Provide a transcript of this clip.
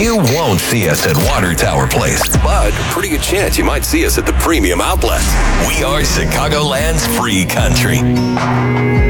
You won't see us at Water Tower Place, but pretty good chance you might see us at the Premium Outlet. We are Chicagoland's free country.